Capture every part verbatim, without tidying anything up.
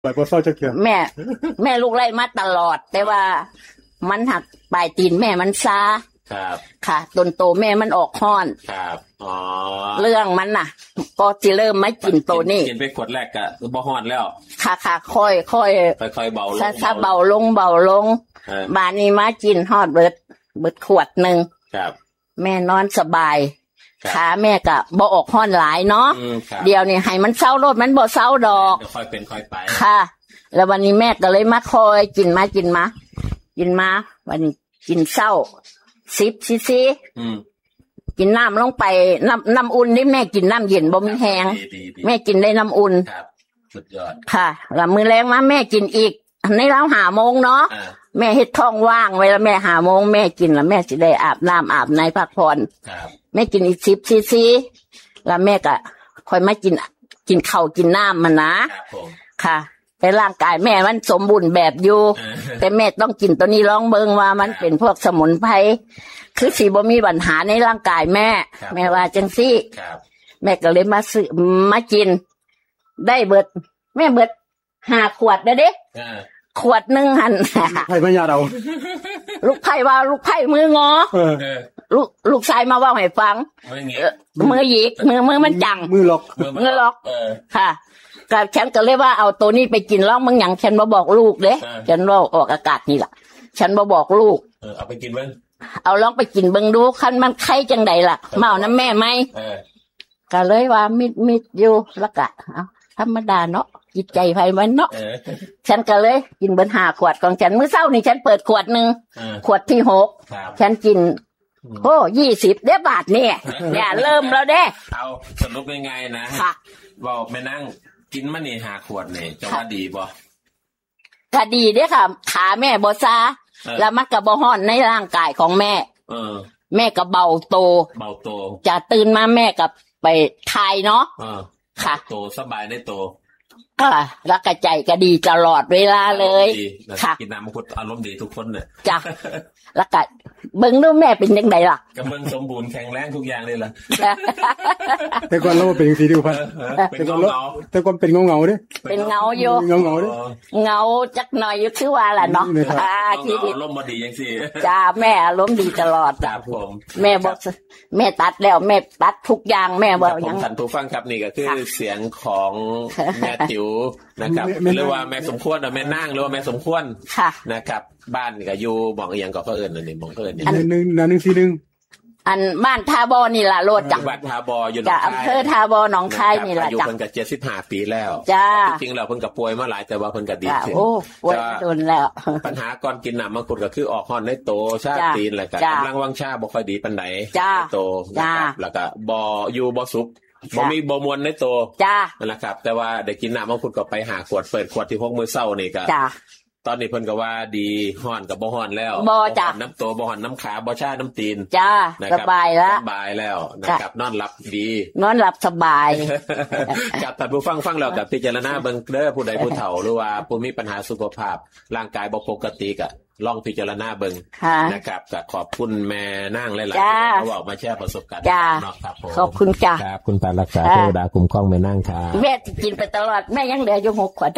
ไปบ่เศร้าจักเทื่อแม่แม่ลูกไล่มาตลอดแต่ว่ามันหักปลายตีนแม่มันซาครับค่ะต้นโตแม่มันออกฮ้อนครับอ๋อเรื่องมันน่ะก็สิเริ่มมากินโตนี่กินไปขวดแรกก็บ่ฮ้อนแล้วค่ะๆค่อยๆค่อยๆเบาลงซาๆเบาลงเบาลงบาดนี้มากินฮอดเบิดเบิดขวดนึงครับแม่นอนสบายขาแม่ก็บ่ออกฮ้อนหลายเนาะเดี๋ยวนี้ให้มันเซาโลดมันบ่เซาดอกค่อยเป็นค่อยไปค่ะแล้ววันนี้แม่ก็เลยมาคอยกินมากินมากินมาวันนี้กินเช้าสิบซีซีอืมกินน้ำลงไปน้ำน้ำอุ่นนี่แม่กินน้ำเย็นบ่มีแห้งแม่กินได้น้ำอุ่นครับสุดยอดค่ะแล้วมื้อแลงมาแม่กินอีกในราว ห้าโมงเนาะแม่เฮ็ดท้องว่างเวลาแม่ ห้าโมงแม่กินแล้วแม่สิได้อาบน้ำอาบในพักผ่อนครับแม่กินอีกสิบซีซีแล้วแม่ก็ค่อยมากินกินข้าวกินน้ำมันนะครับผมค่ะแต่ร่างกายแม่มันสมบูรณ์แบบอยู่แต่แม่ต้องกินตัวนี้ลองเบิ่งว่ามันเป็นพวกสมุนไพรคือสิบ่มีปัญหาในร่างกายแม่แม่ว่าจังซี่แม่ก็เลยมาซื้อมากินได้เบิดแม่เบิดห้าขวดเด้อเด้ขวดนึงหั่นไผพญาเราลูกไผ่ว่าลูกไผ่มืองอลูกลูกชายมาว่าให้ฟังมือหยิกมือมือมันจังมือล็อกมือล็อกค่ะก็ฉันก็เลยว่าเอาตัวนี้ไปกินแล้วมึงหยังฉันบ่บอกลูกเด้ฉันว่าออกอากาศนี่ล่ะฉันบ่บอกลูกเออเอาไปกินเบิ่งเอาลองไปกินเบิ่งดูคันมันไข้จังได๋ล่ะเมาน้ำแม่ไหมเออก็เลยว่ามิดๆอยู่แล้วก็เอ้าธรรมดาเนาะจิตใจไผมันเนาะฉันก็เลยกินเบิ่งห้าขวดของฉันมื้อเช้านี่ฉันเปิดขวดนึงขวดที่หกฉันกินโอ้ยี่สิบเด้บาทนี่เนี่ยเริ่มแล้วเด้เอาสรุปง่ายๆนะค่ะเว้าแม่นั่งกินมานี่ห้าขวดนี่จะว่าดีบ่ก็ดีเด้ค่ะขาแม่บ่ซาแล้วมันก็บ่ฮ้อนในร่างกายของแม่เออแม่ก็เบาโตเบาโตจะตื่นมาแม่ก็ไปทายเนาะเออค่ะโตสบายได้โตค่ะแล้วก็ใจก็ดีตลอดเวลาเลยค่ะกินน้ำมังคุดอารมณ์ดีทุกคนเนี่ยจ้ะแล้วก็เบิ่งดูแม่เป็นจังไดล่ะก็เบิ่งสมบูรณ์แข็งแรงทุกอย่างเลยล่ะแต่ก่อนเราเป็นจังซี่ดิพันแต่ก่อนแต่ก่อนเป็นเงาๆเด้เป็นเงาอยู่เงาๆเด้เงาจักหน่อยอยู่คือว่าล่ะเนาะอ่าชีวิตอารมณ์บ่ดีจังซี่จ้าแม่อารมณ์ดีตลอดครับผมแม่บ่แม่ตัดแล้วแม่ตัดทุกอย่างแม่บ่หยังท่านผู้ฟังครับนี่ก็คือเสียงของแม่ติ๋วนะครับหรือว่าแม่สมควรหรือแม่นางหรือว่าแม่สมควรนะครับบ้านก็อยู่หม่องอีหยังก็เขาเอิ้นนั่นนี่หม่องเอิ้นนี่อันนึงอันนึงสี่นึงอันบ้านทาบอนี่ล่ะโลดจังบ้านทาบออยู่หนองคายอำเภอทาบอหนองคายนี่ล่ะจังอายุเพิ่นก็เจ็ดสิบห้าปีแล้วจริงๆแล้วเพิ่นก็ป่วยมาหลายแต่ว่าเพิ่นก็ดีขึ้นโอ้ป่วยโดนแล้วปัญหาก่อนกินน้ำมังคุดก็คือออกฮ้อนในโตชาตีนแล้วก็กำลังวังชาบ่ค่อยดีปานใดโตนะครับแล้วก็บ่อยู่บ่สุขบ่มีบ่มวนในโตจ้านั่นแหละครับแต่ว่าได้กินน้ำมังคุดก็ไปหาขวดเปิดขวดที่หกมื้อเช้านี่ก็ตอนนี้เพิ่นก็ว่าดีฮ้อนกับบ่ฮ้อนแล้วบ่จ้ะน้ำโตบ่ฮ้อนน้ำขาบ่ชาน้ำตีนจ้าสบายแล้วสบายแล้วนะครับนอนหลับดีนอนหลับสบายกับท่านผู้ฟังฟังแล้วก็พิจารณาเบิ่งเด้อผู้ใดผู้เฒ่าหรือว่าผู้มีปัญหาสุขภาพร่างกายบ่ปกติก็ลองพิจารณาเบิ่งนะครับก็ขอบคุณแม่นางหลายๆที่เว้ามาแชร์ประสบการณ์เนาะครับผมขอบคุณจ้าครับคุณตารักษาเทวดาคุ้มครองแม่นางครับแม่สิกินไปตลอดแม่ยังเหลืออยู่หกขวด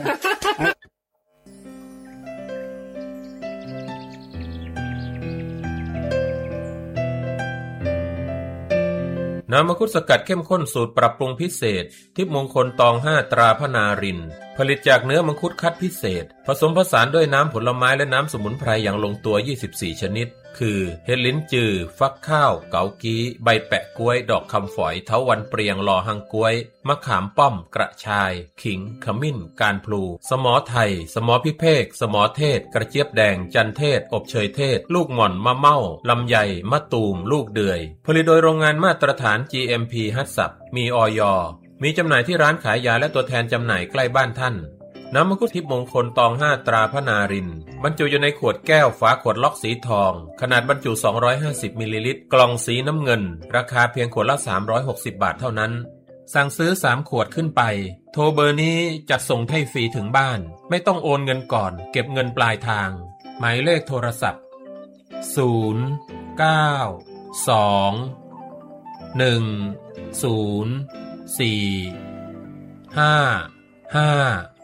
น้ำมังคุดสกัดเข้มข้นสูตรปรับปรุงพิเศษทิพย์มงคลตองห้าตราพนารินผลิตจากเนื้อมังคุดคัดพิเศษผสมผสานด้วยน้ำผลไม้และน้ำสมุนไพรอย่างลงตัวยี่สิบสี่ชนิดคือเห็ดลิ้นจือฟักข้าวเกากี้ใบแปะกล้วยดอกคำฝอยเถาวัลย์เปรียงลอหังกล้วยมะขามป้อมกระชายขิงขมิ้นการพลูสมอไทยสมอพิเภกสมอเทศกระเจี๊ยบแดงจันเทศอบเชยเทศลูกหม่อนมะเม่าลำไยมะตูมลูกเดือยผลิตโดยโรงงานมาตรฐาน จี เอ็ม พี ฮัตสับมีอย.มีจำหน่ายที่ร้านขายยาและตัวแทนจำหน่ายใกล้บ้านท่านน้ำมังคุดทิพย์มงคลตองห้าตราพนารินบรรจุอยู่ในขวดแก้วฝาขวดล็อกสีทองขนาดบรรจุสองร้อยห้าสิบมิลลิลิตรกล่องสีน้ำเงินราคาเพียงขวดละสามร้อยหกสิบบาทเท่านั้นสั่งซื้อสามขวดขึ้นไปโทรเบอร์นี้จัดส่งให้ฟรีถึงบ้านไม่ต้องโอนเงินก่อนเก็บเงินปลายทางหมายเลขโทรศัพท์ศูนย์ เก้า สอง หนึ่ง ศูนย์ สี่ ห้า ห้า